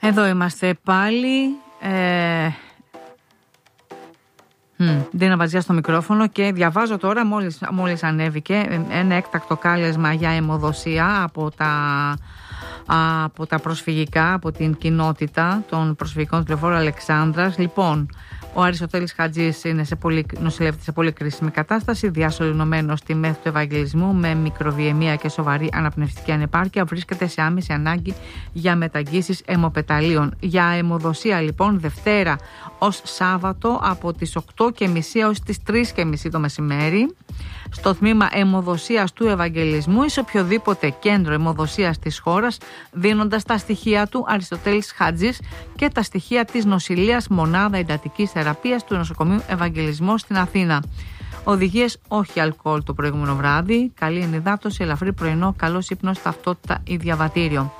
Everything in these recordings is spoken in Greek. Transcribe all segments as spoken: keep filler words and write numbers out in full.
Εδώ είμαστε πάλι. Ε... Mm, δίνω βαζιά στο μικρόφωνο και διαβάζω τώρα, μόλις, μόλις ανέβηκε, ένα έκτακτο κάλεσμα για αιμοδοσία από τα, από τα προσφυγικά, από την κοινότητα των προσφυγικών του Λεωφόρου Αλεξάνδρας. Λοιπόν, ο Αριστοτέλης Χατζής είναι σε πολύ, νοσηλεύεται σε πολύ κρίσιμη κατάσταση, διασωληνωμένος στη μέθη του Ευαγγελισμού με μικροβιαιμία και σοβαρή αναπνευστική ανεπάρκεια. Βρίσκεται σε άμεση ανάγκη για μεταγγίσεις αιμοπεταλίων. Για αιμοδοσία λοιπόν Δευτέρα ως Σάββατο από τις οκτώ και μισή έως τις τρεις και μισή το μεσημέρι στο τμήμα αιμοδοσίας του Ευαγγελισμού ή σε οποιοδήποτε κέντρο αιμοδοσίας της χώρας, δίνοντας τα στοιχεία του Αριστοτέλης Χατζής και τα στοιχεία της νοσηλείας μονάδα εντατικής θεραπείας του νοσοκομείου Ευαγγελισμού στην Αθήνα. Οδηγίες: όχι αλκοόλ το προηγούμενο βράδυ, καλή ενυδάτωση, ελαφρύ πρωινό, καλός ύπνος, ταυτότητα ή διαβατήριο.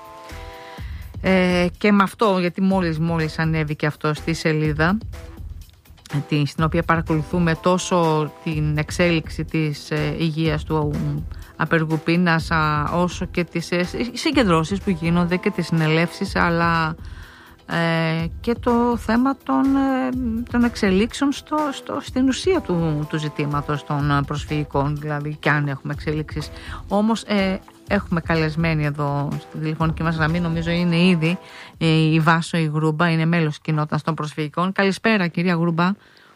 Ε, και με αυτό, γιατί μόλις μόλις ανέβηκε αυτό στη σελίδα, στην οποία παρακολουθούμε τόσο την εξέλιξη της ε, υγείας του απεργού πείνας, όσο και τις ε, συγκεντρώσεις που γίνονται και τις συνελεύσεις, αλλά ε, και το θέμα των, ε, των εξελίξεων στο, στο, στην ουσία του, του ζητήματος των προσφυγικών, δηλαδή και αν έχουμε εξελίξεις. Όμως ε, έχουμε καλεσμένη εδώ στην τηλεφωνική μας γραμμή, νομίζω είναι ήδη η Βάσο η Γρούμπα, είναι μέλος της κοινότητας των προσφυγικών. Καλησπέρα κυρία Γρούμπα.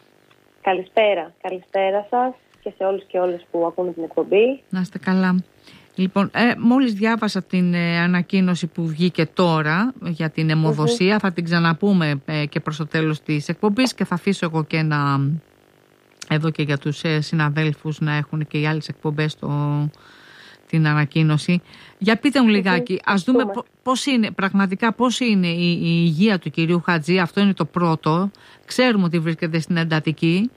Καλησπέρα, καλησπέρα σας και σε όλους και όλες που ακούνε την εκπομπή. Να είστε καλά. Λοιπόν, ε, μόλις διάβασα την ε, ανακοίνωση που βγήκε τώρα για την αιμοδοσία, mm-hmm. θα την ξαναπούμε ε, και προς το τέλος της εκπομπής και θα αφήσω εγώ και ένα, εδώ και για τους ε, συναδέλφους να έχουν και οι άλλες εκπομπές το, την ανακοίνωση. Για πείτε μου λιγάκι, ας δούμε πώς είναι, πραγματικά πώς είναι η, η υγεία του κυρίου Χατζή. Αυτό είναι το πρώτο. Ξέρουμε ότι βρίσκεται στην εντατική.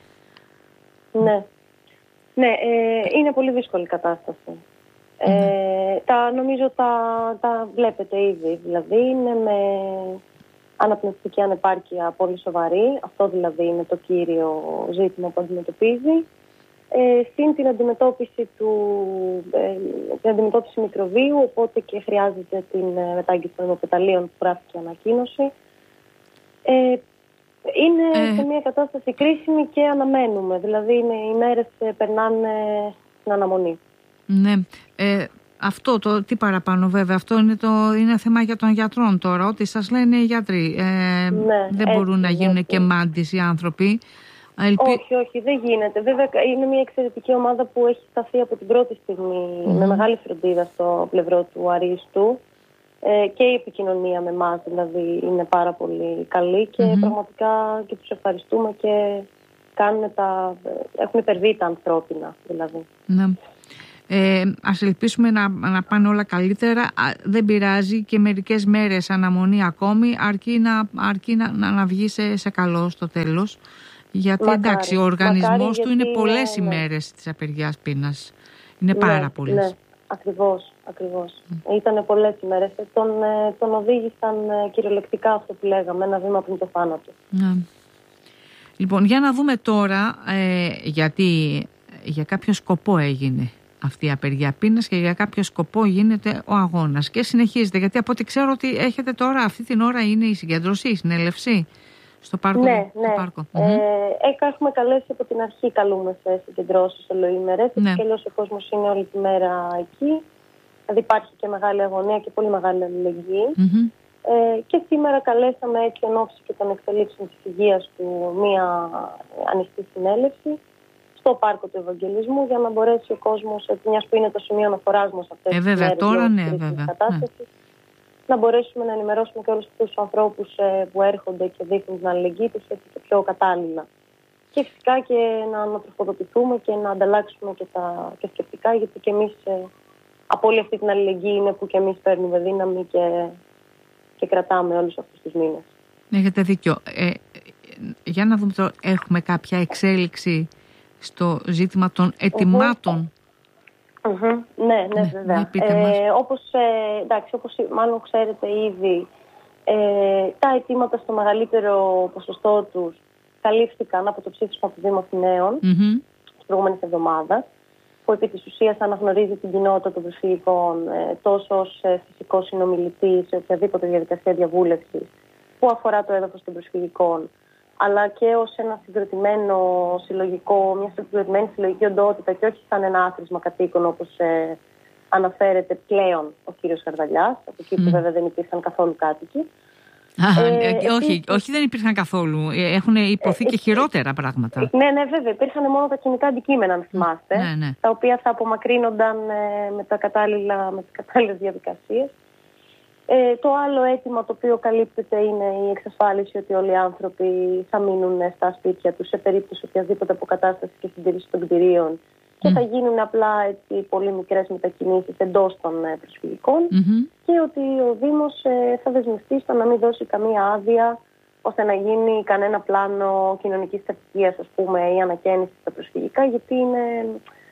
Ναι, ναι ε, είναι πολύ δύσκολη η κατάσταση. Mm. Ε, τα, νομίζω τα, τα βλέπετε ήδη. Δηλαδή είναι με αναπνευστική ανεπάρκεια πολύ σοβαρή. Αυτό δηλαδή είναι το κύριο ζήτημα που αντιμετωπίζει. Ε, στην την αντιμετώπιση, του, ε, την αντιμετώπιση μικροβίου, οπότε και χρειάζεται την ε, μετάγγιση των αιμοπεταλίων που γράφει ανακοίνωση. Ε, είναι ε. σε μια κατάσταση κρίσιμη και αναμένουμε. Δηλαδή είναι, οι μέρες ε, περνάνε στην αναμονή. Ναι. Ε, αυτό το τι παραπάνω βέβαια, αυτό είναι, το, είναι θέμα για των γιατρών τώρα. Ό,τι σας λένε οι γιατροί. Ε, ναι, δεν έτσι, μπορούν να γίνουν έτσι. Και μάντις οι άνθρωποι. Ελπι... Όχι, όχι, δεν γίνεται. Βέβαια είναι μια εξαιρετική ομάδα που έχει σταθεί από την πρώτη στιγμή mm. με μεγάλη φροντίδα στο πλευρό του Αρίστου ε, και η επικοινωνία με εμάς δηλαδή είναι πάρα πολύ καλή και mm-hmm. πραγματικά και τους ευχαριστούμε και κάνουν τα, έχουν υπερβεί τα ανθρώπινα δηλαδή. Ναι. Ε, ας ελπίσουμε να, να πάνε όλα καλύτερα. Δεν πειράζει και μερικές μέρες αναμονή ακόμη, αρκεί να, αρκεί να, να, να βγει σε, σε καλό στο τέλος. Γιατί μακάρι, εντάξει, ο οργανισμός του είναι πολλές ναι, ημέρες ναι. της απεργίας πείνας. Είναι ναι, πάρα πολλές. Ναι, ακριβώς, ακριβώς. Mm. Ήτανε πολλές ημέρες. Τον, τον οδήγησαν κυριολεκτικά αυτό που λέγαμε, ένα βήμα πριν το θάνατο. Ναι. Λοιπόν, για να δούμε τώρα, ε, γιατί για κάποιο σκοπό έγινε αυτή η απεργία πείνας και για κάποιο σκοπό γίνεται ο αγώνας. Και συνεχίζεται, γιατί από ό,τι ξέρω ότι έχετε τώρα, αυτή την ώρα είναι η συγκέντρωση, η συνέλευση. Στο πάρκο, ναι, στο ναι. πάρκο. Ε, mm-hmm. Έχουμε καλέσει από την αρχή, καλούμε σε συγκεντρώσεις ολοήμερες. Ναι. Και αλλιώς ο κόσμος είναι όλη τη μέρα εκεί. Δηλαδή υπάρχει και μεγάλη αγωνία και πολύ μεγάλη αλληλεγγύη. Mm-hmm. Ε, και σήμερα καλέσαμε έτσι εν ώψη και των εξελίξεων της υγείας του μία ανοιχτή συνέλευση στο πάρκο του Ευαγγελισμού για να μπορέσει ο κόσμος, μιας που είναι το σημείο αναφοράς μας αυτές ε, τις μέρες τώρα, ναι, βέβαια. κατάστασης, ναι. να μπορέσουμε να ενημερώσουμε και όλους αυτούς τους ανθρώπους ε, που έρχονται και δείχνουν την αλληλεγγύη τους έτσι και πιο κατάλληλα. Και φυσικά και να ανατροφοδοτηθούμε και να ανταλλάξουμε και τα και σκεπτικά, γιατί και εμείς ε, από όλη αυτή την αλληλεγγύη είναι που και εμείς παίρνουμε δύναμη και, και κρατάμε όλους αυτούς τους μήνες. Έχετε δίκιο. Ε, για να δούμε τώρα, έχουμε κάποια εξέλιξη στο ζήτημα των ετοιμάτων. Mm-hmm. Ναι, ναι, ναι, βέβαια. Ναι, ε, όπως, ε, εντάξει, όπως μάλλον ξέρετε ήδη, ε, τα αιτήματα στο μεγαλύτερο ποσοστό τους καλύφθηκαν από το ψήφισμα του Δήμου Αθηναίων mm-hmm. της προηγούμενης εβδομάδας, που επί της ουσίας αναγνωρίζει την κοινότητα των προσφυγικών ε, τόσο ως ε, φυσικό συνομιλητή σε οποιαδήποτε διαδικασία διαβούλευσης που αφορά το έδαφος των προσφυγικών, αλλά και ως ένα συγκροτημένο συλλογικό, μια συγκροτημένη συλλογική οντότητα και όχι σαν ένα άθροισμα κατοίκων όπως ε, αναφέρεται πλέον ο κύριος Χαρδαλιάς, από εκεί που mm. βέβαια δεν υπήρχαν καθόλου κάτοικοι. Α, ε, ε, όχι, επίσης, όχι, δεν υπήρχαν καθόλου. Έχουν υποθεί ε, και χειρότερα πράγματα. Ναι, ναι, βέβαια. Υπήρχαν μόνο τα κινητά αντικείμενα, αν θυμάστε, ναι, ναι. τα οποία θα απομακρύνονταν ε, με, τα κατάλληλα, με τις κατάλληλες διαδικασίες. Ε, το άλλο αίτημα το οποίο καλύπτεται είναι η εξασφάλιση ότι όλοι οι άνθρωποι θα μείνουν στα σπίτια τους σε περίπτωση οποιασδήποτε αποκατάσταση και συντήρηση των κτηρίων mm. και θα γίνουν απλά έτσι, πολύ μικρές μετακινήσεις εντός των προσφυγικών mm-hmm. και ότι ο Δήμος ε, θα δεσμευτεί στο να μην δώσει καμία άδεια ώστε να γίνει κανένα πλάνο κοινωνικής κατοικίας, ας πούμε, ή ανακαίνιση στα προσφυγικά, γιατί είναι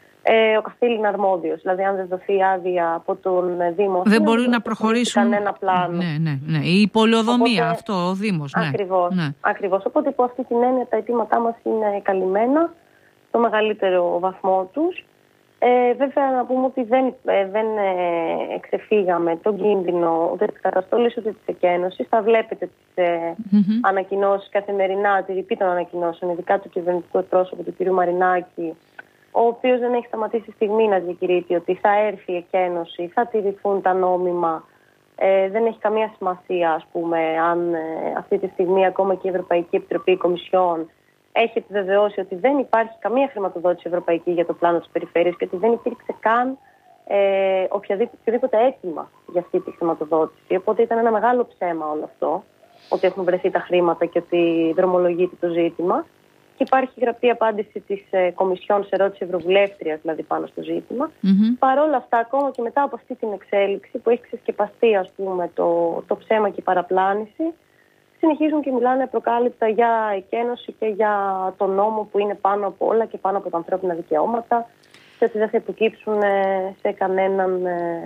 ε, ο καθήλυν αρμόδιος. Δηλαδή, αν δεν δοθεί άδεια από τον Δήμο, δεν μπορεί να προχωρήσουν κανένα πλάνο. Ναι, ναι, ναι. Η πολεοδομία, οπότε, αυτό, ο Δήμος. Ναι. Ακριβώς, ναι. ακριβώς. Οπότε, υπό αυτή την έννοια, τα αιτήματά μας είναι καλυμμένα στο μεγαλύτερο βαθμό τους. Ε, βέβαια, να πούμε ότι δεν, ε, δεν ε, εξεφύγαμε τον κίνδυνο ούτε της καταστολής ούτε της εκένωσης. Θα βλέπετε τις ε, mm-hmm. ανακοινώσεις καθημερινά, τη ρηπή των ανακοινώσεων, ειδικά του κυβερνητικού εκπρόσωπου του κ. Μαρινάκη, ο οποίος δεν έχει σταματήσει στιγμή να διακηρύττει ότι θα έρθει η εκένωση, θα τηρηθούν τα νόμιμα. Ε, δεν έχει καμία σημασία, ας πούμε, αν ε, αυτή τη στιγμή ακόμα και η Ευρωπαϊκή Επιτροπή Κομισιόν έχει επιβεβαιώσει ότι δεν υπάρχει καμία χρηματοδότηση ευρωπαϊκή για το πλάνο της περιφέρειας και ότι δεν υπήρξε καν ε, οποιαδήποτε αίτημα για αυτή τη χρηματοδότηση. Οπότε ήταν ένα μεγάλο ψέμα όλο αυτό, ότι έχουν βρεθεί τα χρήματα και ότι δρομολογείται το ζήτημα. Και υπάρχει γραπτή απάντηση της ε, Κομισιόν σε ερώτηση Ευρωβουλεύτριας, δηλαδή πάνω στο ζήτημα. Mm-hmm. Παρ' όλα αυτά, ακόμα και μετά από αυτή την εξέλιξη που έχει ξεσκεπαστεί, ας πούμε, το, το ψέμα και η παραπλάνηση, συνεχίζουν και μιλάνε προκάλυπτα για εκένωση και για τον νόμο που είναι πάνω από όλα και πάνω από τα ανθρώπινα δικαιώματα και ότι δεν θα υποκύψουν σε κανέναν,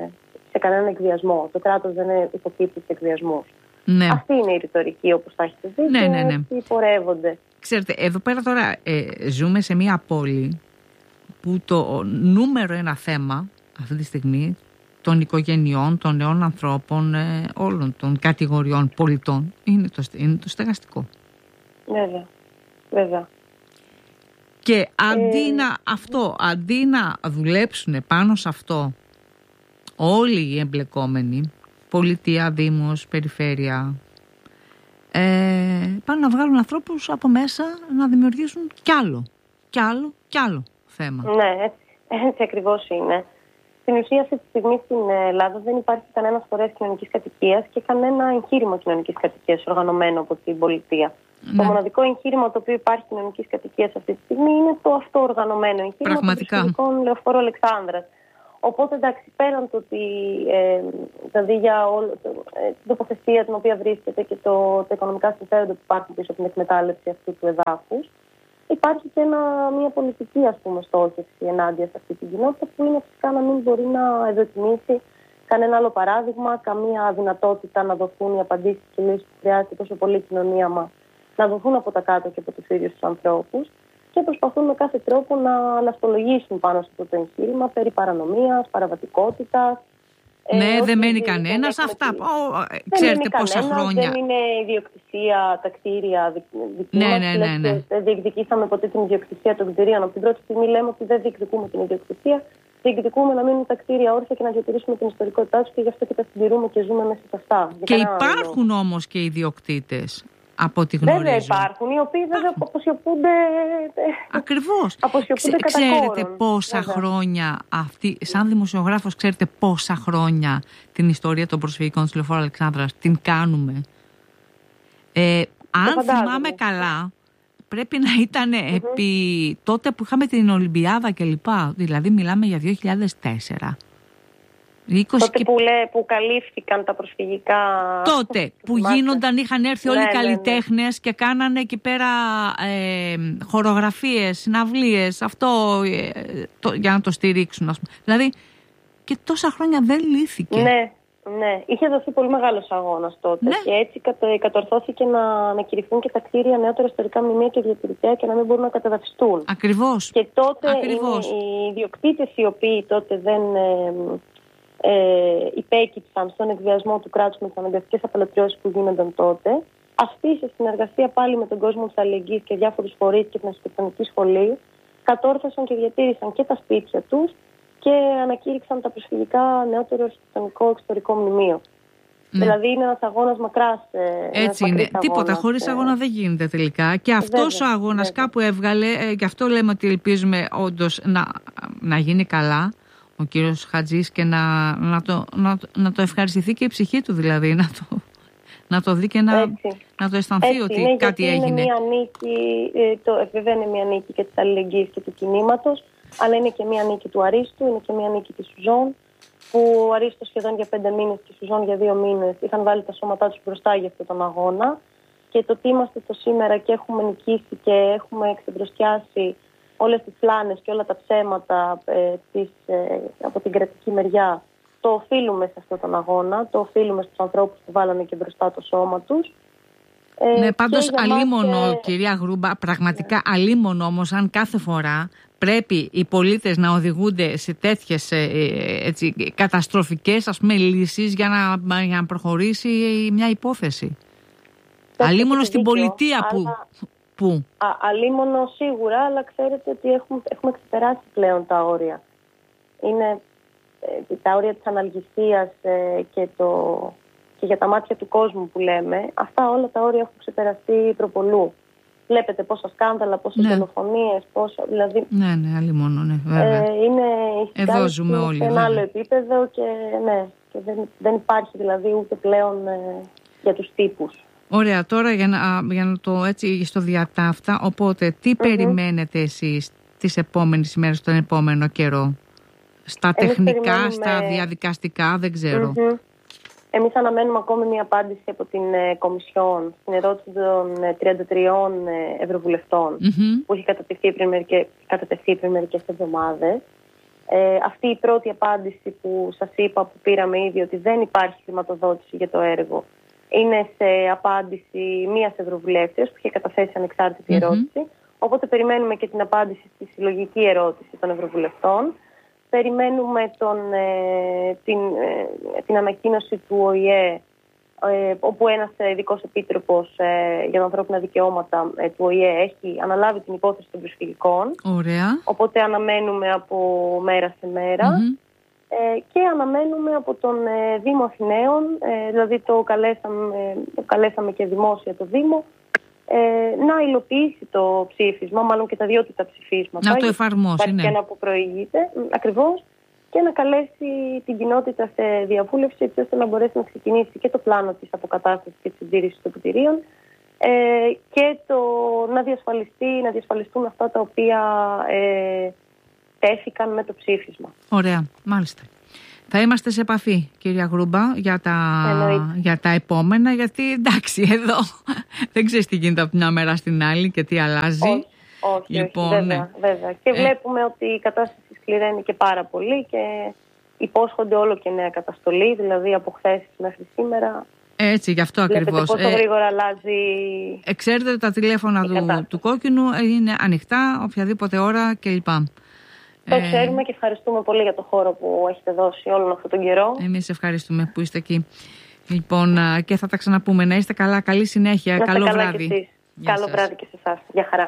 σε κανέναν εκβιασμό. Το κράτος δεν υποκύπτει σε εκβιασμούς. Ναι. Αυτή είναι η ρητορική, όπως θα έχετε δει, ναι, ναι, ναι. και πορεύονται. Ξέρετε, εδώ πέρα τώρα ε, ζούμε σε μια πόλη που το νούμερο ένα θέμα αυτή τη στιγμή των οικογενειών, των νέων ανθρώπων, ε, όλων των κατηγοριών πολιτών είναι το, είναι το στεγαστικό. Βέβαια, βέβαια. Και αντί, ε... να, αυτό, αντί να δουλέψουν πάνω σε αυτό όλοι οι εμπλεκόμενοι, πολιτεία, δήμος, περιφέρεια, ε, πάνε να βγάλουν ανθρώπους από μέσα να δημιουργήσουν κι άλλο, κι άλλο, κι άλλο θέμα. Ναι, έτσι, έτσι ακριβώς είναι. Στην ουσία, αυτή τη στιγμή στην Ελλάδα δεν υπάρχει κανένα φορέας κοινωνικής κατοικίας και κανένα εγχείρημα κοινωνικής κατοικίας οργανωμένο από την πολιτεία. Ναι. Το μοναδικό εγχείρημα το οποίο υπάρχει κοινωνικής κατοικίας αυτή τη στιγμή είναι το αυτοοργανωμένο εγχείρημα των προσφυγικών Λεωφόρου Αλεξάνδρας. Οπότε, εντάξει, πέραν το ότι ε, δηλαδή για όλο, το, ε, την τοποθεσία την οποία βρίσκεται και το, τα οικονομικά συμφέροντα που υπάρχουν πίσω από την εκμετάλλευση αυτού του εδάφους, υπάρχει και ένα, μια πολιτική, ας πούμε, στόχευση ενάντια σε αυτή την κοινότητα που είναι φυσικά να μην μπορεί να ευδοκιμήσει κανένα άλλο παράδειγμα, καμία δυνατότητα να δοθούν οι απαντήσεις και λύσεις που χρειάζεται τόσο πολύ η κοινωνία μας, να δοθούν από τα κάτω και από τους ίδιους τους ανθρώπους και προσπαθούν με κάθε τρόπο να λαστολογήσουν πάνω σε αυτό το εγχείρημα περί παρανομίας, παραβατικότητας. Ναι, ε, δεν μένει κανένας. Αυτά, ο, ξέρετε πόσα κανένας, χρόνια. Δεν είναι ιδιοκτησία, τα κτίρια δική ναι, μας. Ναι, ναι, ναι. Δεν διεκδικήσαμε ποτέ την ιδιοκτησία των κτιρίων. Από την πρώτη στιγμή λέμε ότι δεν διεκδικούμε την ιδιοκτησία. Διεκδικούμε να μείνουν τα κτίρια όρθια και να διατηρήσουμε την ιστορικότητά τους και γι' αυτό και τα συντηρούμε και ζούμε μέσα σε αυτά. Και υπάρχουν όμως και ιδιοκτήτες. Από ό,τι γνωρίζω. Βέβαια υπάρχουν, οι οποίοι βέβαια αποσιωπούνται. Ακριβώς. Αποσιωπούνται Ξε, κατά ξέρετε κόρον. πόσα βέβαια. χρόνια, αυτή, σαν δημοσιογράφος, ξέρετε πόσα χρόνια την ιστορία των προσφυγικών της Λεωφόρου Αλεξάνδρας την κάνουμε. Ε, αν θυμάμαι καλά, πρέπει να ήταν mm-hmm. επί τότε που είχαμε την Ολυμπιάδα κλπ. Δηλαδή μιλάμε για δύο χιλιάδες τέσσερα. είκοσι τότε και... που, λέ, που καλύφθηκαν τα προσφυγικά. Τότε που γίνονταν, είχαν έρθει όλοι οι ναι, καλλιτέχνες ναι, ναι. και κάνανε εκεί πέρα ε, χορογραφίες, συναυλίες, αυτό ε, το, για να το στηρίξουν, ας πούμε. Δηλαδή και τόσα χρόνια δεν λύθηκε. Ναι, Ναι, είχε δοθεί πολύ μεγάλος αγώνας τότε Ναι. και έτσι κατο, κατορθώθηκε να ανακηρυχθούν και τα κτίρια νεότερα ιστορικά μνημεία και διατηρητέα και να μην μπορούν να καταδαφιστούν. Ακριβώς. Και τότε Ακριβώς. είναι οι ιδιοκτήτες οι οποίοι τότε δεν ε, ε, υπέκυψαν στον εκβιασμό του κράτους με τις αναγκαστικές απελευθερώσεις που γίνονταν τότε. Αυτοί σε συνεργασία πάλι με τον κόσμο της αλληλεγγύης και διάφορους φορείς και την αρχιτεκτονική σχολή κατόρθωσαν και διατήρησαν και τα σπίτια τους και ανακήρυξαν τα προσφυγικά νεότερο αρχιτεκτονικό εξωτερικό μνημείο. Ναι. Δηλαδή είναι ένας αγώνας μακράς. ε, Έτσι είναι. μακρύς Τίποτα αγώνας, χωρίς ε. αγώνα δεν γίνεται τελικά. Και αυτός Βέβαια, ο αγώνας βέβαια. κάπου έβγαλε, ε, και αυτό λέμε ότι ελπίζουμε όντως να, να γίνει καλά ο κύριος Χατζής και να, να, το, να, να το ευχαριστηθεί και η ψυχή του, δηλαδή να το, να το δει και να, να το αισθανθεί Έτσι, ότι ναι, κάτι γιατί έγινε. Είναι μια νίκη, ε, το, ε, βέβαια είναι μια νίκη και της αλληλεγγύης και του κινήματος, αλλά είναι και μια νίκη του Αρίστου, είναι και μια νίκη της Σουζόν, που ο Αρίστος σχεδόν για πέντε μήνες και η Σουζόν για δύο μήνες είχαν βάλει τα σώματά τους μπροστά για αυτόν τον αγώνα. Και το ότι είμαστε το σήμερα και έχουμε νικήσει και έχουμε εξεμπροστιάσει όλες τις φλάνες και όλα τα ψέματα ε, της, ε, από την κρατική μεριά, το οφείλουμε σε αυτόν τον αγώνα, το οφείλουμε στους ανθρώπους που βάλανε και μπροστά το σώμα τους. Ε, Ναι, πάντως αλίμονο, και... κυρία Γρούμπα, πραγματικά ναι. αλίμονο όμως αν κάθε φορά πρέπει οι πολίτες να οδηγούνται σε τέτοιες ε, έτσι, καταστροφικές ας πούμε, λύσεις για να, για να προχωρήσει μια υπόθεση. Αλίμονο στην δίκιο, πολιτεία αλλά... που... που... Α, αλίμονο σίγουρα, αλλά ξέρετε ότι έχουμε, έχουμε ξεπεράσει πλέον τα όρια. Είναι ε, τα όρια της αναλγησίας ε, και, το, και για τα μάτια του κόσμου που λέμε. Αυτά όλα τα όρια έχουν ξεπεραστεί προπολού. Βλέπετε πόσα σκάνδαλα, πόσες δολοφονίες, ναι. πόσα. Δηλαδή, ναι, ναι, αλίμονο, ναι, βέβαια. Ε, είναι εδώ ζούμε όλοι. Σε ένα βέβαια. άλλο επίπεδο και, ναι, και δεν, δεν υπάρχει δηλαδή ούτε πλέον ε, για τους τύπους. Ωραία, τώρα για να, για να το έτσι στο διατάφτα, οπότε τι mm-hmm. περιμένετε εσείς τις επόμενες ημέρες, τον επόμενο καιρό, στα Εμείς τεχνικά, περιμένουμε... στα διαδικαστικά, δεν ξέρω. Mm-hmm. Εμείς αναμένουμε ακόμη μια απάντηση από την ε, Κομισιόν στην ερώτηση των ε, τριάντα τριών ε, ευρωβουλευτών mm-hmm. που έχει κατατεθεί πριν, μερικές, κατατεθεί πριν μερικές εβδομάδες. Ε, αυτή η πρώτη απάντηση που σας είπα, που πήραμε ήδη, ότι δεν υπάρχει χρηματοδότηση για το έργο, είναι σε απάντηση μίας ευρωβουλεύτριας που είχε καταθέσει ανεξάρτητη mm-hmm. ερώτηση. Οπότε περιμένουμε και την απάντηση στη συλλογική ερώτηση των ευρωβουλευτών. Περιμένουμε τον, ε, την, ε, την ανακοίνωση του Ο Η Ε, ε, όπου ένας ειδικός επίτροπος ε, για τα ανθρώπινα δικαιώματα ε, του Ο Η Ε έχει αναλάβει την υπόθεση των προσφυγικών. Ωραία. Οπότε αναμένουμε από μέρα σε μέρα. Mm-hmm. Ε, και αναμένουμε από τον ε, Δήμο Αθηναίων, ε, δηλαδή το καλέσαμε, το καλέσαμε και δημόσια το Δήμο, ε, να υλοποιήσει το ψήφισμα, μάλλον και τα δύο του τα ψηφίσματα. Να το εφαρμόσει, υπάρχει ναι. και ένα που προηγείται, ακριβώς, και να καλέσει την κοινότητα σε διαβούλευση, έτσι ώστε να μπορέσει να ξεκινήσει και το πλάνο της αποκατάστασης και της συντήρησης των κτηρίων ε, και το, να, διασφαλιστεί, να διασφαλιστούν αυτά τα οποία ε, τέθηκαν με το ψήφισμα. Ωραία, μάλιστα. Θα είμαστε σε επαφή, κυρία Γρούμπα, για τα, για τα επόμενα, γιατί εντάξει, εδώ δεν ξέρεις τι γίνεται από μια μέρα στην άλλη και τι αλλάζει. Όχι, όχι, λοιπόν, όχι βέβαια, ναι. βέβαια. Και ε... βλέπουμε ότι η κατάσταση σκληραίνει και πάρα πολύ και υπόσχονται όλο και νέα καταστολή, δηλαδή από χθες μέχρι σήμερα. Έτσι, γι' αυτό ακριβώς. Πόσο ε, γρήγορα αλλάζει. Ε, ξέρετε, τα τηλέφωνα του, του Κόκκινου είναι ανοιχτά οποιαδήποτε ώρα κλπ. Το ξέρουμε και ευχαριστούμε πολύ για το χώρο που έχετε δώσει όλον αυτόν τον καιρό. Εμείς ευχαριστούμε που είστε εκεί. Λοιπόν, και θα τα ξαναπούμε. Να είστε καλά, καλή συνέχεια, να καλό καλά βράδυ. Και καλό σας. Βράδυ και σε εσάς. Γεια χαρά.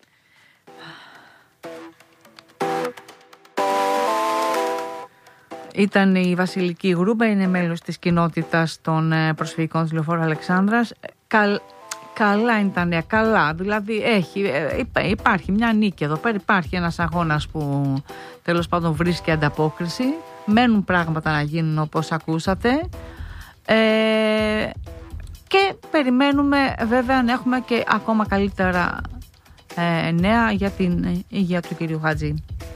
Ήταν η Βασιλική Γρούμπα, είναι μέλος της κοινότητας των προσφυγικών της Λεωφόρου Αλεξάνδρας. Καλ... Καλά είναι τα νέα, καλά. Δηλαδή έχει, υπάρχει μια νίκη εδώ πέρα, υπάρχει ένας αγώνας που τέλος πάντων βρίσκει ανταπόκριση. Μένουν πράγματα να γίνουν όπως ακούσατε. Ε, και περιμένουμε βέβαια να έχουμε και ακόμα καλύτερα ε, νέα για την υγεία του κυρίου Χατζή.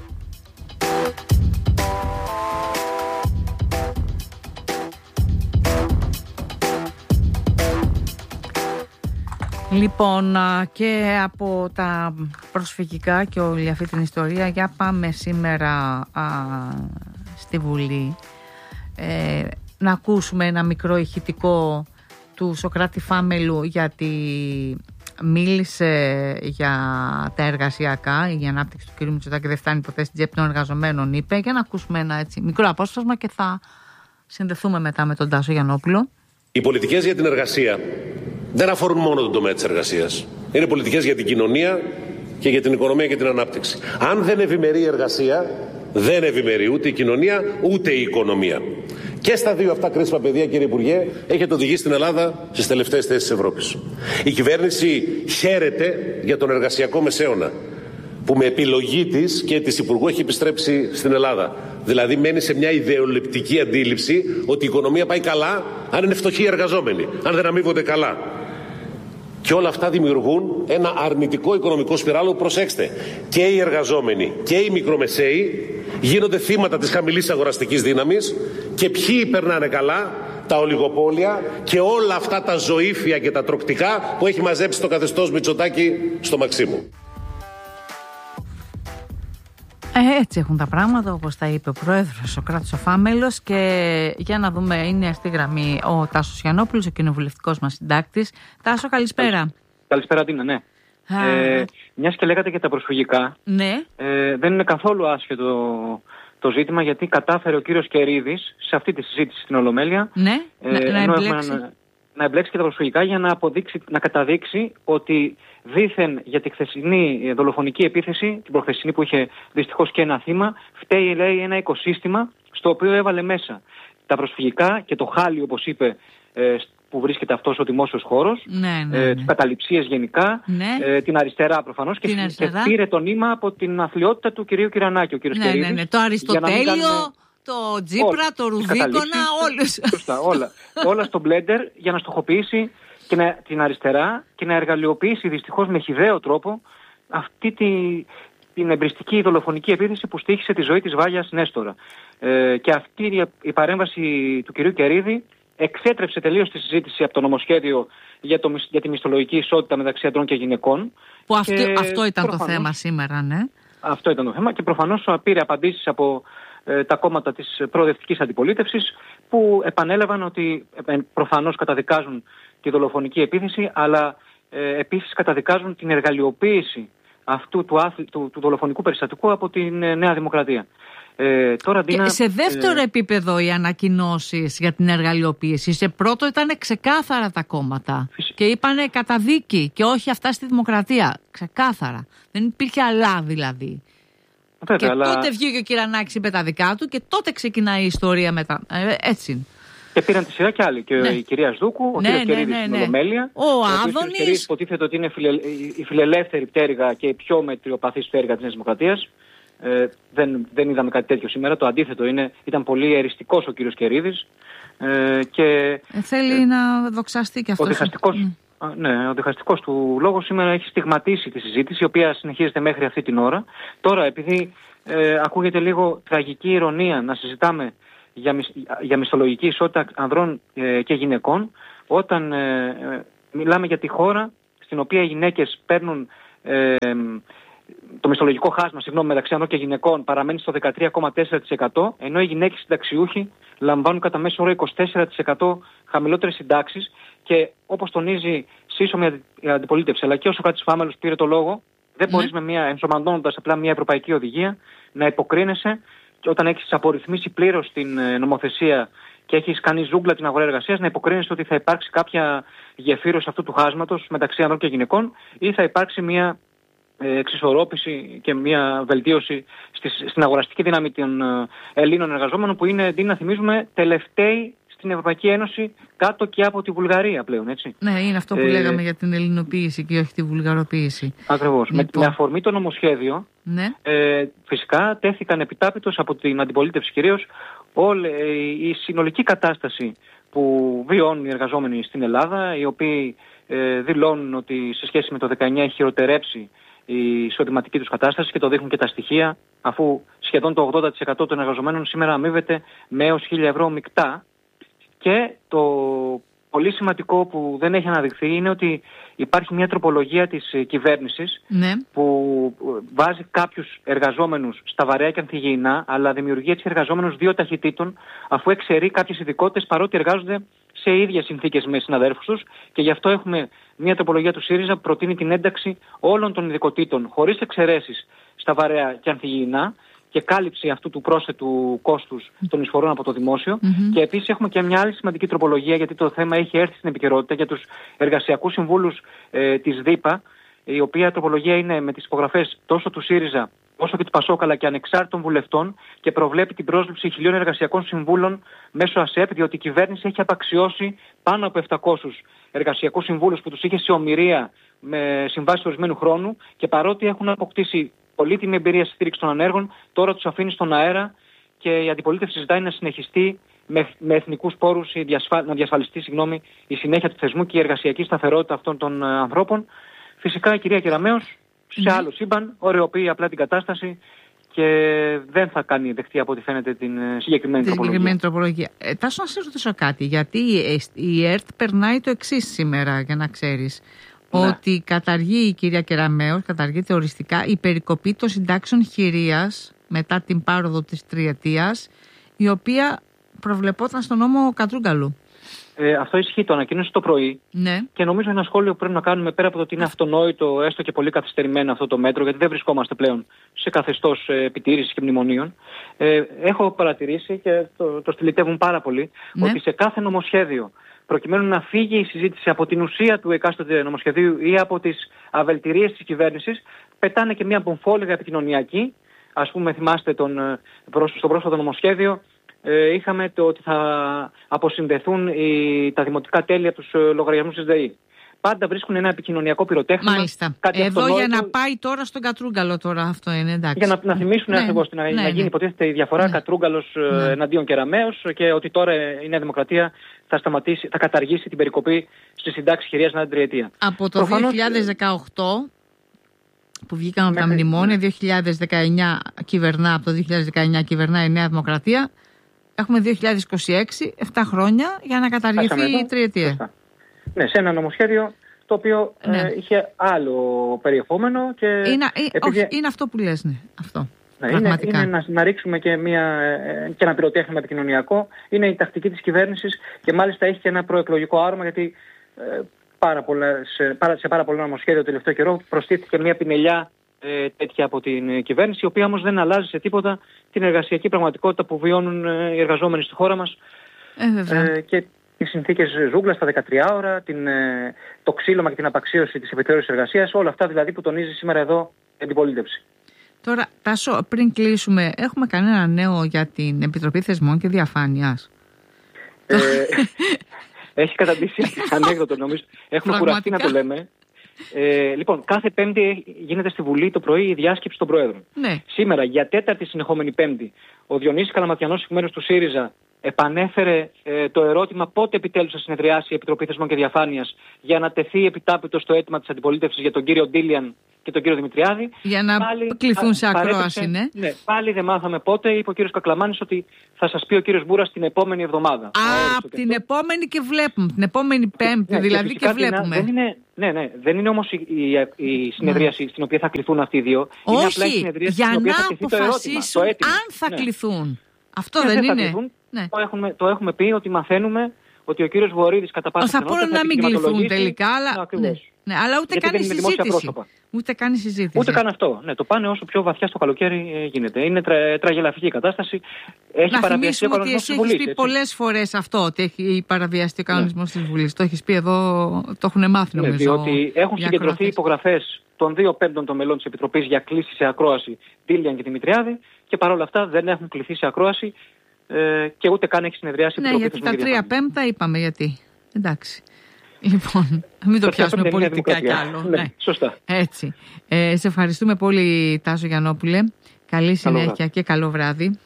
Λοιπόν, και από τα προσφυγικά και όλη αυτή την ιστορία, για πάμε σήμερα α, στη Βουλή. Ε, να ακούσουμε ένα μικρό ηχητικό του Σωκράτη Φάμελου, γιατί μίλησε για τα εργασιακά, η ανάπτυξη του κ. Μητσοτάκη δεν φτάνει ποτέ στην τσέπη των εργαζομένων, είπε, για να ακούσουμε ένα έτσι μικρό απόσπασμα και θα συνδεθούμε μετά με τον Τάσο Γιαννόπουλο. Οι πολιτικές για την εργασία δεν αφορούν μόνο τον τομέα της εργασίας. Είναι πολιτικές για την κοινωνία και για την οικονομία και την ανάπτυξη. Αν δεν ευημερεί η εργασία, δεν ευημερεί ούτε η κοινωνία ούτε η οικονομία. Και στα δύο αυτά κρίσιμα πεδία, κύριε Υπουργέ, έχετε οδηγήσει την Ελλάδα στις τελευταίες θέσεις της Ευρώπης. Η κυβέρνηση χαίρεται για τον εργασιακό μεσαίωνα, που με επιλογή της και της Υπουργού έχει επιστρέψει στην Ελλάδα. Δηλαδή μένει σε μια ιδεολειπτική αντίληψη ότι η οικονομία πάει καλά αν είναι φτωχοί οι εργαζόμενοι, αν δεν αμείβονται καλά. Και όλα αυτά δημιουργούν ένα αρνητικό οικονομικό σπιράλο. Προσέξτε, και οι εργαζόμενοι και οι μικρομεσαίοι γίνονται θύματα της χαμηλής αγοραστικής δύναμης, και ποιοι περνάνε καλά? Τα ολιγοπόλια και όλα αυτά τα ζωήφια και τα τροκτικά που έχει μαζέψει το καθεστώς Μητσοτάκη στο Μαξίμου. Ε, έτσι έχουν τα πράγματα, όπως τα είπε ο πρόεδρος Σωκράτης ο Φάμελος. Και για να δούμε, είναι στη γραμμή ο Τάσος Γιαννόπουλος, ο κοινοβουλευτικός μας συντάκτης. Τάσο, καλησπέρα. Καλησπέρα, Τίνα, ναι. Ε, μιας και λέγατε για τα προσφυγικά, ναι. ε, δεν είναι καθόλου άσχετο το ζήτημα, γιατί κατάφερε ο κύριος Κερίδης σε αυτή τη συζήτηση στην Ολομέλεια, ναι, ε, να, να εμπλέξει. Να, να εμπλέξει και τα προσφυγικά για να, αποδείξει, να καταδείξει ότι δήθεν για τη χθεσινή δολοφονική επίθεση, την προχθεσινή που είχε δυστυχώς και ένα θύμα, φταίει, λέει, ένα οικοσύστημα στο οποίο έβαλε μέσα τα προσφυγικά και το χάλι, όπως είπε, ε, που βρίσκεται αυτός ο δημόσιος χώρος, ναι, ναι, ε, ναι. τις καταληψίες γενικά, ναι. ε, την αριστερά προφανώς, και, και πήρε το νήμα από την αθλειότητα του κυρίου Κυρανάκη, ο κύριος ναι, Κερίδης. Ναι, ναι. Το Αριστοτέλειο, κάνουμε... το Τζίπρα, όλα, το Ρουβίκονα, όλους. Σωστά, όλα. όλα στο μπλέντερ για να στοχοποιήσει και να, την αριστερά και να εργαλειοποιήσει δυστυχώς με χυδαίο τρόπο αυτή τη, την εμπριστική δολοφονική επίθεση που στοίχησε τη ζωή της Βάγιας Νέστορα. Ε, και αυτή η, η παρέμβαση του κυρίου Κερίδη εξέτρεψε τελείως τη συζήτηση από το νομοσχέδιο για, το, για τη μισθολογική ισότητα μεταξύ αντρών και γυναικών. Που αυτό, και αυτό ήταν προφανώς, το θέμα σήμερα, ναι. Αυτό ήταν το θέμα, και προφανώς πήρε απαντήσεις από ε, τα κόμματα της προοδευτικής αντιπολίτευσης, που επανέλαβαν ότι ε, προφανώς καταδικάζουν τη δολοφονική επίθεση, αλλά ε, επίσης καταδικάζουν την εργαλειοποίηση αυτού του, άθλη, του, του δολοφονικού περιστατικού από την ε, Νέα Δημοκρατία. Ε, τώρα, Ντίνα, και σε δεύτερο ε... επίπεδο οι ανακοινώσεις για την εργαλειοποίηση. Σε πρώτο ήταν ξεκάθαρα τα κόμματα. Φυσικά. Και είπανε καταδίκη και όχι αυτά στη Δημοκρατία. Ξεκάθαρα. Δεν υπήρχε αλλά δηλαδή. Βέβαια, και αλλά... τότε βγήκε ο Κυρανάκης, είπε τα δικά του, και τότε ξεκινάει η ιστορία μετά. Ε, έτσι είναι. Και πήραν τη σειρά κι άλλοι. Και ναι. η κυρία Σδούκου, ο ναι, κύριος ναι, Κερίδης ναι, ναι. στην Ολομέλεια. Ο, ο Άδωνης. Ο Κερίδης υποτίθεται ότι είναι φιλε... η φιλελεύθερη πτέρυγα και η πιο μετριοπαθής πτέρυγα της Νέας Δημοκρατίας. Ε, δεν, δεν είδαμε κάτι τέτοιο σήμερα. Το αντίθετο είναι, ήταν πολύ εριστικός ο κύριος Κερίδης. Ε, και, ε, θέλει ε, να δοξαστεί και αυτός. Ο διχαστικός, mm. ναι, ο διχαστικός του λόγος σήμερα έχει στιγματίσει τη συζήτηση, η οποία συνεχίζεται μέχρι αυτή την ώρα. Τώρα, επειδή ε, ακούγεται λίγο τραγική ηρωνία να συζητάμε για, για μισθολογική ισότητα ανδρών ε, και γυναικών, όταν ε, ε, μιλάμε για τη χώρα στην οποία οι γυναίκες παίρνουν ε, το μισθολογικό χάσμα, συγγνώμη, μεταξύ ανδρών και γυναικών παραμένει στο δεκατρία κόμμα τέσσερα τοις εκατό, ενώ οι γυναίκες συνταξιούχοι λαμβάνουν κατά μέσο όρο είκοσι τέσσερα τοις εκατό χαμηλότερες συντάξεις. Και όπως τονίζει σύσσωμη η αντιπολίτευση, αλλά και ο Σωκράτης Φάμελος πήρε το λόγο, δεν mm. μπορείς με μια, ενσωματώνοντας απλά μια ευρωπαϊκή οδηγία, να υποκρίνεσαι, και όταν έχεις απορριθμίσει πλήρως την νομοθεσία και έχεις κάνει ζούγκλα την αγορά εργασίας, να υποκρίνεσαι ότι θα υπάρξει κάποια γεφύρωση αυτού του χάσματος μεταξύ ανδρών και γυναικών, ή θα υπάρξει μια εξισορρόπηση και μια βελτίωση στις, στην αγοραστική δύναμη των Ελλήνων εργαζόμενων, που είναι, να θυμίζουμε, τελευταίοι στην Ευρωπαϊκή Ένωση, κάτω και από τη Βουλγαρία πλέον, έτσι. Ναι, είναι αυτό που ε, λέγαμε για την ελληνοποίηση και όχι τη βουλγαροποίηση. Ακριβώς. Λοιπόν. Με, με αφορμή το νομοσχέδιο, ναι. ε, φυσικά τέθηκαν επιτάπητος από την αντιπολίτευση κυρίως όλη η συνολική κατάσταση που βιώνουν οι εργαζόμενοι στην Ελλάδα, οι οποίοι ε, δηλώνουν ότι σε σχέση με το δεκαεννιά έχει χειροτερέψει η εισοδηματική τους κατάσταση, και το δείχνουν και τα στοιχεία, αφού σχεδόν το ογδόντα τοις εκατό των εργαζομένων σήμερα αμείβεται με έως χίλια ευρώ μεικτά, και το πολύ σημαντικό που δεν έχει αναδειχθεί είναι ότι υπάρχει μια τροπολογία της κυβέρνησης ναι. που βάζει κάποιους εργαζόμενους στα βαρέα και ανθυγιεινά, αλλά δημιουργεί έτσι εργαζόμενους δύο ταχυτήτων, αφού εξαιρεί κάποιες ειδικότητες παρότι εργάζονται σε ίδιες συνθήκες με συναδέρφους τους, και γι' αυτό έχουμε μια τροπολογία του ΣΥΡΙΖΑ που προτείνει την ένταξη όλων των ειδικοτήτων χωρίς εξαιρέσεις στα βαρέα και ανθυγιεινά και κάλυψη αυτού του πρόσθετου κόστους των εισφορών από το δημόσιο. Mm-hmm. Και επίσης έχουμε και μια άλλη σημαντική τροπολογία, γιατί το θέμα έχει έρθει στην επικαιρότητα, για τους εργασιακούς συμβούλους ε, της ΔΥΠΑ, η οποία τροπολογία είναι με τις υπογραφές τόσο του ΣΥΡΙΖΑ όσο και του ΠΑΣΟΚ, αλλά και ανεξάρτητων βουλευτών, και προβλέπει την πρόσληψη χιλίων εργασιακών συμβούλων μέσω ΑΣΕΠ, διότι η κυβέρνηση έχει απαξιώσει πάνω από επτακόσιους εργασιακούς συμβούλους που τους είχε σε ομηρία με συμβάσεις ορισμένου χρόνου, και παρότι έχουν αποκτήσει πολύτιμη εμπειρία στη στήριξη των ανέργων, τώρα τους αφήνει στον αέρα και η αντιπολίτευση ζητάει να συνεχιστεί με, με εθνικούς πόρους η διασφα... να διασφαλιστεί συγγνώμη, η συνέχεια του θεσμού και η εργασιακή σταθερότητα αυτών των uh, ανθρώπων. Φυσικά η κυρία Κεραμέως σε mm. άλλο σύμπαν ωρεοποιεί απλά την κατάσταση και δεν θα κάνει δεκτή από ό,τι φαίνεται την συγκεκριμένη την τροπολογία. Συγκεκριμένη τροπολογία. Ε, Τάσο, να σε ρωτήσω κάτι, γιατί η ΕΡΤ περνάει το εξής σήμερα, για να ξέρεις. Ναι. Ότι καταργεί η κυρία Κεραμέως, καταργείται οριστικά η περικοπή των συντάξεων χειρίας μετά την πάροδο της τριετίας, η οποία προβλεπόταν στον νόμο Κατρούγκαλου. Ε, αυτό ισχύει, το ανακοίνωσε το πρωί. Ναι. Και νομίζω ένα σχόλιο που πρέπει να κάνουμε, πέρα από το ότι είναι αυτονόητο, έστω και πολύ καθυστερημένο αυτό το μέτρο, γιατί δεν βρισκόμαστε πλέον σε καθεστώς ε, επιτήρησης και μνημονίων. Ε, έχω παρατηρήσει και το, το στυλιτεύουν πάρα πολύ, ναι. ότι σε κάθε νομοσχέδιο, προκειμένου να φύγει η συζήτηση από την ουσία του εκάστοτε νομοσχεδίου ή από τις αβελτηρίες της κυβέρνησης, πετάνε και μια μπομφόλιγα επικοινωνιακή. Ας πούμε, θυμάστε τον, στο πρόσφατο νομοσχέδιο, ε, είχαμε το ότι θα αποσυνδεθούν οι, τα δημοτικά τέλη από τους λογαριασμούς της ΔΕΗ. Πάντα βρίσκουν ένα επικοινωνιακό πυροτέχνημα. Μάλιστα. Εδώ για να πάει τώρα στον Κατρούγκαλο τώρα αυτό είναι, εντάξει. Για να, να θυμίσουν ναι, ακριβώς, ναι, να, ναι, να γίνει ναι. υποτίθεται η διαφορά ναι. Κατρούγκαλος ναι. εναντίον Κεραμέως, και ότι τώρα η Νέα Δημοκρατία θα, σταματήσει, θα καταργήσει την περικοπή στη συντάξη χειρίας μετά την τριετία. Από το Προφανώς, δύο χιλιάδες δεκαοκτώ που βγήκαν από τα μνημόνια, δύο χιλιάδες δεκαεννιά κυβερνά, από το δύο χιλιάδες δεκαεννιά κυβερνά η Νέα Δημοκρατία. Έχουμε δύο χιλιάδες είκοσι έξι, επτά χρόνια για να καταργηθεί η τριετία. Ναι, σε ένα νομοσχέδιο το οποίο ναι. ε, είχε άλλο περιεχόμενο. Και είναι, επειδή... όχι, είναι αυτό που λες, ναι, αυτό. Ναι, είναι, είναι να, να ρίξουμε και, μια, και ένα πυροτέχνημα επικοινωνιακό. Είναι η τακτική της κυβέρνησης και μάλιστα έχει και ένα προεκλογικό άρωμα, γιατί ε, πάρα πολλά, σε, σε πάρα πολλά νομοσχέδιο το τελευταίο καιρό προστίθηκε μια πινελιά ε, τέτοια από την κυβέρνηση, η οποία όμως δεν αλλάζει σε τίποτα την εργασιακή πραγματικότητα που βιώνουν ε, οι εργαζόμενοι στη χώρα μας. Ε, ε, και τις συνθήκες ζούγκλας στα δεκατρία ώρα, την, ε, το ξύλωμα και την απαξίωση της επιθεώρησης εργασίας, όλα αυτά δηλαδή που τονίζει σήμερα εδώ η αντιπολίτευση. Τώρα, Τάσο, πριν κλείσουμε, έχουμε κανένα νέο για την Επιτροπή Θεσμών και Διαφάνειας? Ε, έχει καταντήσει ανέκδοτο, νομίζω. Έχουμε κουραστεί να το λέμε. Ε, λοιπόν, κάθε Πέμπτη γίνεται στη Βουλή το πρωί η διάσκεψη των Προέδρων. Ναι. Σήμερα, για τέταρτη συνεχόμενη Πέμπτη, ο Διονύσης Καλαματιανός, εκ μέρους του ΣΥΡΙΖΑ, επανέφερε ε, το ερώτημα πότε επιτέλους θα συνεδριάσει η Επιτροπή Θεσμών και Διαφάνειας, για να τεθεί επιτάπητο στο αίτημα της αντιπολίτευσης για τον κύριο Ντίλιαν και τον κύριο Δημητριάδη. Για να πάλι, κληθούν σε ακρόαση, ναι. ναι. Πάλι δεν μάθαμε πότε. Είπε ο κύριος Κακλαμάνης ότι θα σας πει ο κύριος Μπούρας την επόμενη εβδομάδα. Α, από την αυτό. επόμενη και βλέπουμε. Την επόμενη Πέμπτη ναι, δηλαδή και, και βλέπουμε. Δεν είναι, ναι, ναι. Δεν είναι όμως η, η, η συνεδρίαση ναι. στην οποία θα κληθούν αυτοί οι δύο. Όχι, είναι απλά η συνεδρίαση για στην οποία να θα κληθεί το αποφασίσουν το αίτημα, αν θα ναι. κληθούν. Αυτό ναι, δεν είναι. Κληθούν, ναι. το, έχουμε, το έχουμε πει ότι μαθαίνουμε ότι ο κύριος Βορύδης κατά πάσα πιθανότητα θα πούνε να μην κληθούν τελικά, αλλά, ναι. Ναι, αλλά ούτε κάνει συζήτηση. Ούτε κάνει συζήτηση. Ούτε καν αυτό. Ναι, το πάνε όσο πιο βαθιά στο καλοκαίρι γίνεται. Είναι τρα, τραγελαφική η κατάσταση. Έχει να παραβιαστεί ο κανονισμός της Βουλής. Έχεις πει πολλές φορές αυτό, ότι έχει παραβιαστεί ο κανονισμός ναι. της Βουλής. Το έχεις πει εδώ, το έχουν μάθει νομίζω. Ναι, διότι έχουν συγκεντρωθεί υπογραφές των δύο πέμπτων των μελών της Επιτροπής για κλήση σε ακρόαση Ντίλιαν και Δημητριάδη, και παρόλα αυτά δεν έχουν κληθεί σε ακρόαση ε, και ούτε καν έχει συνεδριάσει η ναι, Επιτροπή. Ναι, γιατί τα τρία πέμπτα είπαμε γιατί. Εντάξει. Λοιπόν, μην το πιάσουμε πολιτικά κι άλλο. Ναι, ναι. Σωστά. Έτσι. Ε, σε ευχαριστούμε πολύ, Τάσο Γιαννόπουλε. Καλή συνέχεια καλό και καλό βράδυ.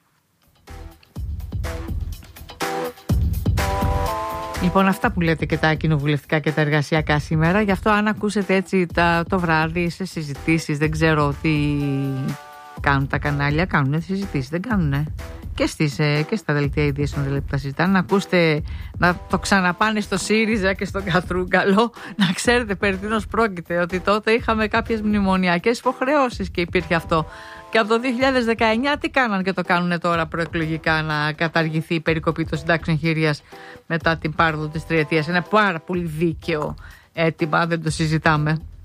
Λοιπόν, αυτά που λέτε και τα κοινοβουλευτικά και τα εργασιακά σήμερα. Γι' αυτό αν ακούσετε έτσι τα, το βράδυ σε συζητήσεις, δεν ξέρω τι κάνουν τα κανάλια, κάνουν συζητήσεις, δεν κάνουνε. και, στις, και στα δελτία ειδήσεων δηλαδή που τα συζητάνε, να ακούστε, να το ξαναπάνε στο ΣΥΡΙΖΑ και στον Κατρούγκαλο, να ξέρετε περί τίνος πρόκειται, ότι τότε είχαμε κάποιες μνημονιακές υποχρεώσεις και υπήρχε αυτό. Και από το δύο χιλιάδες δεκαεννιά τι κάναν και το κάνουν τώρα προεκλογικά, να καταργηθεί η περικοπή των συντάξεων χειρίας μετά την πάροδο της τριετίας. Είναι πάρα πολύ δίκαιο αίτημα, δεν το συζητάμε.